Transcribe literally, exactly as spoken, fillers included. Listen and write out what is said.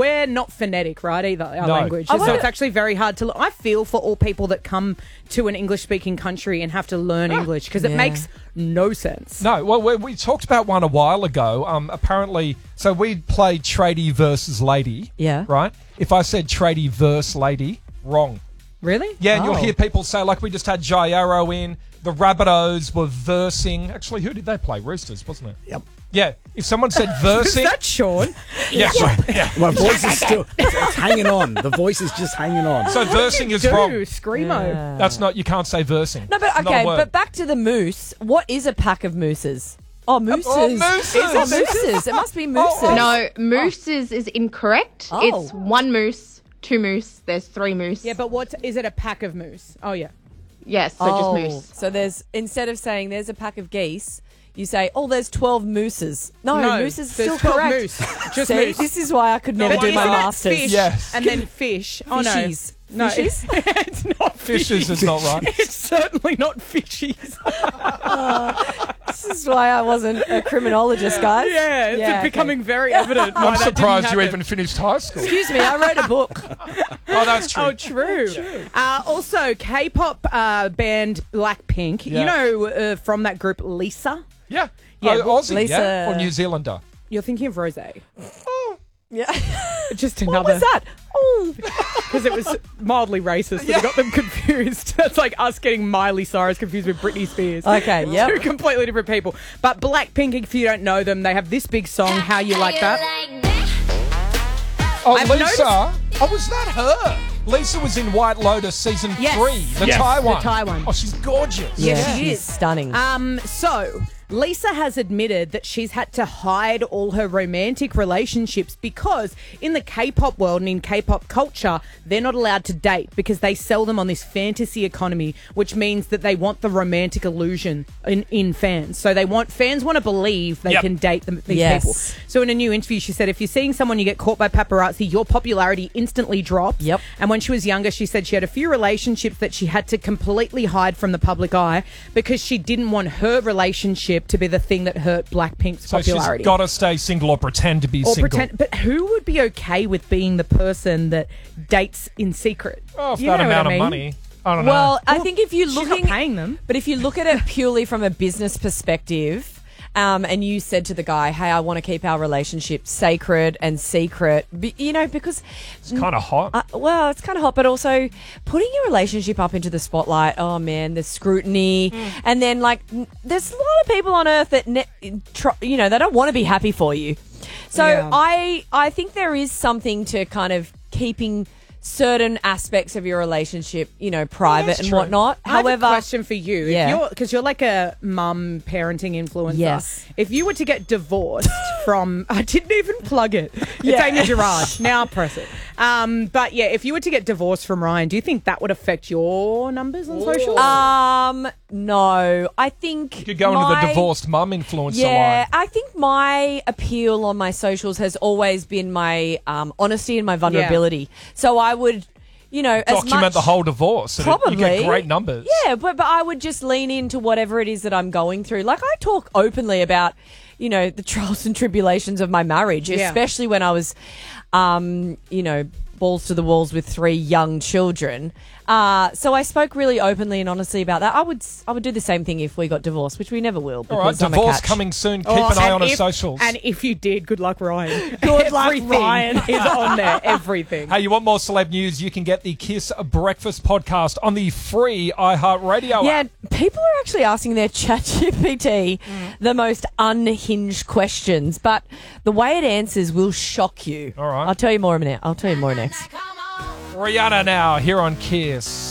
we're not phonetic, right, either, our No. language. I So wonder- it's actually very hard to... I feel for all people that come to an English-speaking country and have to learn English because it Yeah. makes no sense. No, well, we, we talked about one a while ago. Um, apparently, so we played tradie versus lady. Yeah. Right? If I said tradie versus lady, wrong. Really? Yeah, and Oh. you'll hear people say, like we just had Jairo in, the Rabbitohs were versing. Actually, who did they play? Roosters, wasn't it? Yep. Yeah, if someone said Is versing... that Sean? yeah, sorry, yeah. My voice is still it's, it's hanging on. The voice is just hanging on. So versing is Do, wrong. Screamo. Yeah. That's not, you can't say versing. No, but It's not a okay, word. but back to the moose. What is a pack of mooses? Oh, mooses. Oh, mooses. Is it mooses? It must be mooses. Oh, No, mooses is incorrect. Oh. It's one moose, two moose. There's three moose. Yeah, but what is it? A pack of moose? Oh yeah. Yes, so Oh, just moose. So there's, instead of saying there's a pack of geese, you say, oh, there's twelve mooses. No, No, moose is there's still twelve correct. moose. Just See, moose. this is why I could never But do isn't my it masters. Fish Yes. and then fish. Oh no. Fishies. No, Fishies? it's not Fishes fishies. is not right. It's certainly not fishies. This is why I wasn't a criminologist, guys. Yeah, it's okay. becoming very evident. why I'm that didn't surprised you happen. even finished high school. Excuse me, I wrote a book. Oh, that's true. Oh, true. Uh, also, K-pop uh, band Blackpink. Yeah. You know uh, from that group Lisa. Yeah. Yeah, Oh, Aussie, Lisa- yeah? Or New Zealander? You're thinking of Rose. Yeah. Just What another. was that? Oh. Because it was mildly racist, but I got them confused. That's like us getting Miley Cyrus confused with Britney Spears. Okay, yep. Two completely different people. But Blackpink, if you don't know them, they have this big song, How You Like That. Oh, I've Lisa. noticed- Oh, was that her? Lisa was in White Lotus season Yes. three, the Yes. Thai The one. Thai one. Oh, she's gorgeous. Yeah, Yes, she she's is. stunning. Um, so Lisa has admitted that she's had to hide all her romantic relationships because in the K-pop world and in K-pop culture, they're not allowed to date because they sell them on this fantasy economy, which means that they want the romantic illusion in, in fans. So they want fans want to believe they Yep. can date them, these Yes. people. So in a new interview, she said, if you're seeing someone you get caught by paparazzi, your popularity instantly drops. Yep. And when she was younger, she said she had a few relationships that she had to completely hide from the public eye because she didn't want her relationship to be the thing that hurt Blackpink's So popularity. she's got to stay single or pretend to be or single. pretend, but who would be okay with being the person that dates in secret? Oh, for You that know what amount I mean? of money. I don't know. Well, I think if you're She's not looking, paying them. but if you look at it purely from a business perspective, um, and you said to the guy, "Hey, I want to keep our relationship sacred and secret," be, you know, because it's kind of hot. Uh, well, it's kind of hot, but also putting your relationship up into the spotlight. Oh man, there's scrutiny, and then like n- there's a lot of people on earth that ne- tr- you know they don't want to be happy for you. So Yeah. I I think there is something to kind of keeping certain aspects of your relationship, you know, private that's and true. whatnot. I have However, a question for you. Yeah. Because you're, you're like a mum parenting influencer. Yes. If you were to get divorced from, I didn't even plug it. It's Yeah. Amy Gerard. Now press it. Um, but yeah, if you were to get divorced from Ryan, do you think that would affect your numbers on social? um, no, I think you could go into my- the divorced mum influencer Yeah, line. I think my appeal on my socials has always been my um, honesty and my vulnerability. So I would, you know, as Document much, the whole divorce. and it- Probably. You get great numbers. Yeah, but but I would just lean into whatever it is that I'm going through. Like I talk openly about, you know, the trials and tribulations of my marriage, Yeah. especially when I was, um, you know, balls to the walls with three young children. Uh, so I spoke really openly and honestly about that. I would I would do the same thing if we got divorced, which we never will. All right, Because I'm a divorce catch. coming soon. Keep Oh, an eye and on her if- socials. And if you did, good luck, Ryan. Good luck, Everything Ryan. is on there. Everything. Hey, you want more celeb news? You can get the Kiss Breakfast podcast on the free iHeartRadio Yeah, app. people are actually asking their ChatGPT Mm. the most unhinged questions, but the way it answers will shock you. All right. I'll tell you more in a minute. I'll tell you more next. Rihanna now here on Kiss.